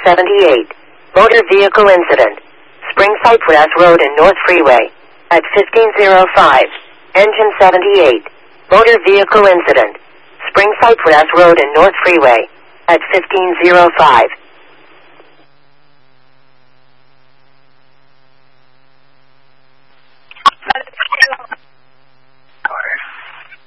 78. Motor vehicle incident. Spring Cypress Road and North Freeway. At 1505. Engine 78. Motor vehicle incident. Spring Cypress Road and North Freeway. At 1505.